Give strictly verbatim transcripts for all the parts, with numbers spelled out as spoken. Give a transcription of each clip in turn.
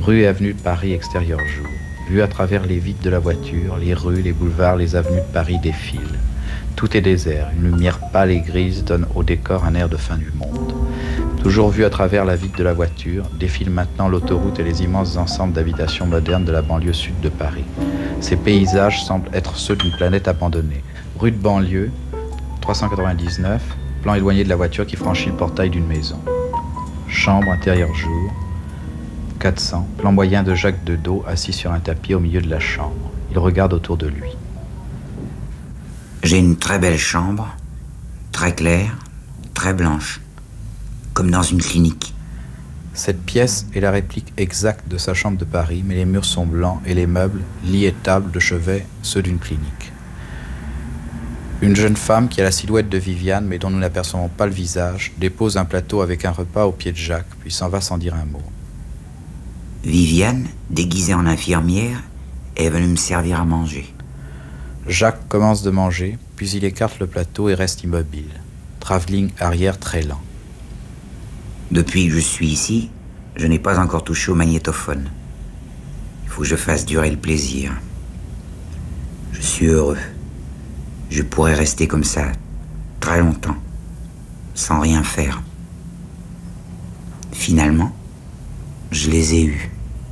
Rue et avenue de Paris, extérieur jour. Vue à travers les vitres de la voiture, les rues, les boulevards, les avenues de Paris défilent. Tout est désert, une lumière pâle et grise donne au décor un air de fin du monde. Toujours vue à travers la vitre de la voiture, défilent maintenant l'autoroute et les immenses ensembles d'habitations modernes de la banlieue sud de Paris. Ces paysages semblent être ceux d'une planète abandonnée. Rue de banlieue, trois cent quatre-vingt-dix-neuf, plan éloigné de la voiture qui franchit le portail d'une maison. Chambre, intérieur jour, quatre cents, plan moyen de Jacques Dedos assis sur un tapis au milieu de la chambre. Il regarde autour de lui. J'ai une très belle chambre, très claire, très blanche, comme dans une clinique. Cette pièce est la réplique exacte de sa chambre de Paris, mais les murs sont blancs et les meubles, lits et tables de chevet, ceux d'une clinique. Une jeune femme qui a la silhouette de Viviane, mais dont nous n'apercevons pas le visage, dépose un plateau avec un repas au pied de Jacques, puis s'en va sans dire un mot. Viviane, déguisée en infirmière, est venue me servir à manger. Jacques commence de manger, puis il écarte le plateau et reste immobile. Travelling arrière très lent. Depuis que je suis ici, je n'ai pas encore touché au magnétophone. Il faut que je fasse durer le plaisir. Je suis heureux. Je pourrais rester comme ça très longtemps, sans rien faire. Finalement, je les ai eus.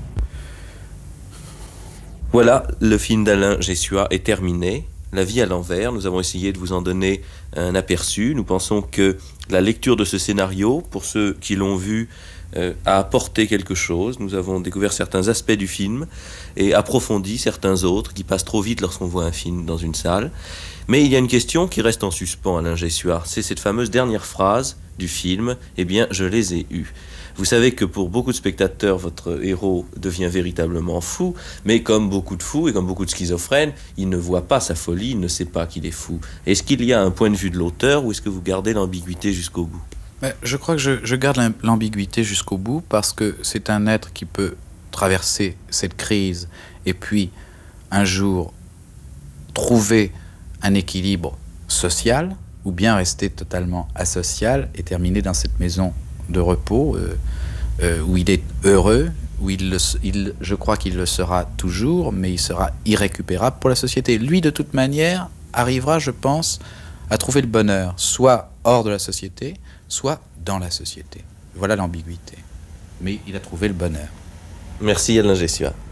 Voilà, le film d'Alain Gessua est terminé. La vie à l'envers, nous avons essayé de vous en donner un aperçu. Nous pensons que la lecture de ce scénario, pour ceux qui l'ont vu, euh, a apporté quelque chose. Nous avons découvert certains aspects du film et approfondi certains autres qui passent trop vite lorsqu'on voit un film dans une salle. Mais il y a une question qui reste en suspens, Alain Gessua. C'est cette fameuse dernière phrase du film, « Eh bien, je les ai eus ». Vous savez que pour beaucoup de spectateurs, votre héros devient véritablement fou, mais comme beaucoup de fous et comme beaucoup de schizophrènes, il ne voit pas sa folie, il ne sait pas qu'il est fou. Est-ce qu'il y a un point de vue de l'auteur ou est-ce que vous gardez l'ambiguïté jusqu'au bout ? Je crois que je, je garde l'ambiguïté jusqu'au bout parce que c'est un être qui peut traverser cette crise et puis un jour trouver un équilibre social ou bien rester totalement asocial et terminer dans cette maison de repos euh, euh, où il est heureux, où il, le, il je crois qu'il le sera toujours, mais il sera irrécupérable pour la société. Lui, de toute manière, arrivera, je pense, à trouver le bonheur, soit hors de la société, soit dans la société. Voilà l'ambiguïté. Mais il a trouvé le bonheur. Merci Alain Gessua.